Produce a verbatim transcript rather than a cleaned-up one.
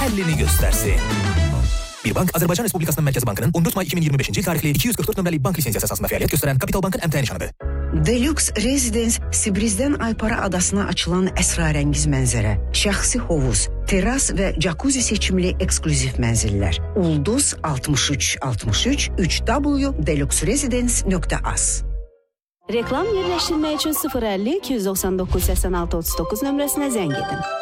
kendini göstersin. Bir bank, Azərbaycan Respublikasının Mərkəzi Bankının on dörd may iki min iyirmi beşinci il tarixli iki yüz qırx dörd nömrəli bank lisensiyası əsasında fəaliyyət göstərən Kapital Bankın əmtəyə nişanıdır. Deluxe Residence Sibrizdən Aypara adasına açılan əsrarəngiz mənzərə, şəxsi hovuz, teras və jacuzzi seçimli eksklüziv mənzillər. Ulduz altmış üç altmış üç üç w nöqtə deluxe residence nöqtə az. Reklam yerləşdirmək üçün sıfır əlli iki yüz doxsan doqquz səksən altı otuz doqquz nömrəsinə zəng edin.